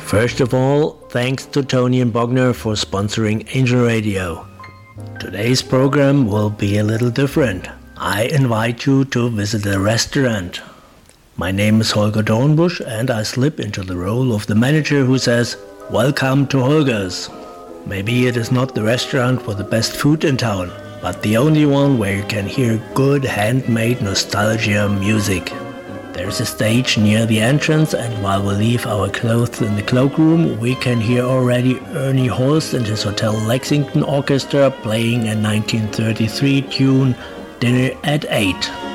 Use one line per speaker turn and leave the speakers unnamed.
First of all, thanks to Tony and Bogner for sponsoring Angel Radio. Today's program will be a little different. I invite you to visit a restaurant. My name is Holger Dornbusch and I slip into the role of the manager who says, "Welcome to Holger's." Maybe it is not the restaurant with the best food in town, but the only one where you can hear good handmade nostalgia music. There's a stage near the entrance, and while we leave our clothes in the cloakroom, we can hear already Ernie Holst and his Hotel Lexington Orchestra playing a 1933 tune, Dinner at 8.